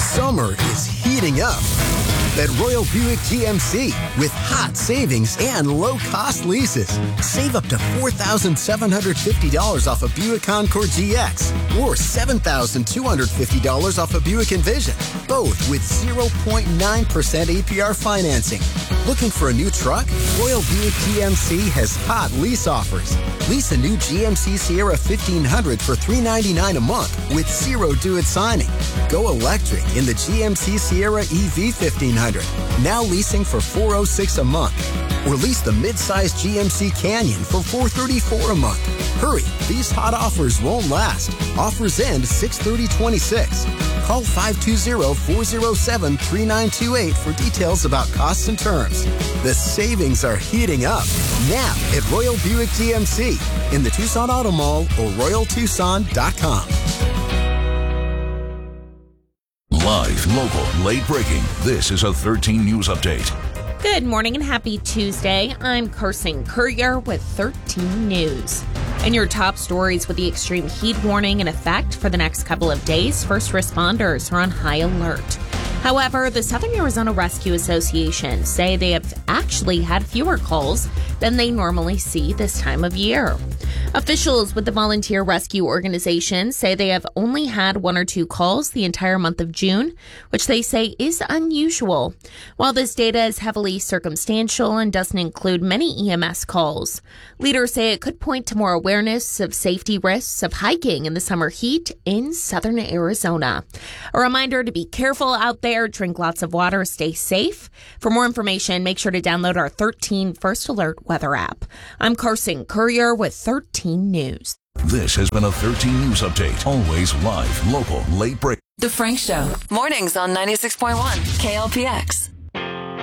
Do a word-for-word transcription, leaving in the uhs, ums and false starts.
Summer is heating up at Royal Buick G M C with hot savings and low-cost leases. Save up to four thousand seven hundred fifty dollars off a Buick Encore G X or seven thousand two hundred fifty dollars off a Buick Envision, both with zero point nine percent A P R financing. Looking for a new truck? Royal Buick G M C has hot lease offers. Lease a new G M C Sierra fifteen hundred for three hundred ninety-nine dollars a month with zero due at signing. Go electric in the G M C Sierra E V fifteen hundred, now leasing for four hundred six dollars a month. Or lease the mid-size G M C Canyon for four hundred thirty-four dollars a month. Hurry, these hot offers won't last. Offers end six thirty twenty-six. Call five two zero, four zero seven, three nine two eight for details about costs and terms. The savings are heating up now at Royal Buick G M C in the Tucson Auto Mall or royal tucson dot com. Live, local, late breaking. This is a thirteen News Update. Good morning and happy Tuesday. I'm Carson Courier with thirteen News. And your top stories with the extreme heat warning in effect for the next couple of days, first responders are on high alert. However, the Southern Arizona Rescue Association say they have actually had fewer calls than they normally see this time of year. Officials with the volunteer rescue organization say they have only had one or two calls the entire month of June, which they say is unusual. While this data is heavily circumstantial and doesn't include many E M S calls, leaders say it could point to more awareness of safety risks of hiking in the summer heat in southern Arizona. A reminder to be careful out there, drink lots of water, stay safe. For more information, make sure to download our thirteen First Alert weather app. I'm Carson Courier with thirteen News. This has been a thirteen News Update. Always live, local, late break. The Frank Show. Mornings on ninety-six point one K L P X.